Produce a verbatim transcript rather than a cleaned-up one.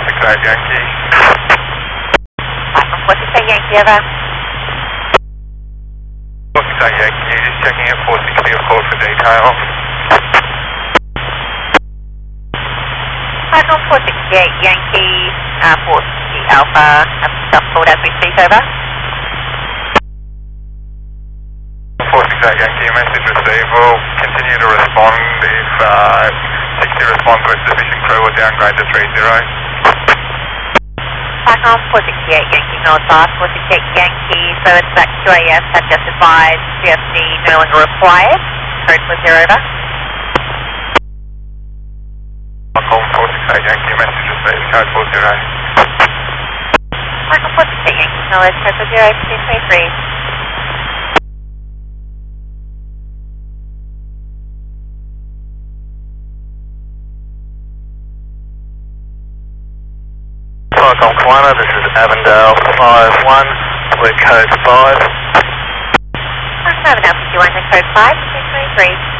six eight Yankee. Falcon four six eight Yankee, over. four six eight Yankee, just checking at four sixty, a call for detail. Falcon four six eight Yankee, uh, four sixty Alpha, have stuff called as we speak, over. four six eight Yankee, message received. We'll continue to respond if uh, sixty responds with sufficient crew or downgrade to three zero. Falcon four six eight Yankee, Northbound four six eight Yankee, so it's back to A S, have just advised C F D no longer required. Code four zero, over. Falcon four six eight Yankee, message received, code four zero. Falcon four six eight Yankee, knowledge, code four zero, two three three. Falcon Kiwana, this is Avondale five one, we're code five. Falcon Avondale fifty-one, code five, two three three.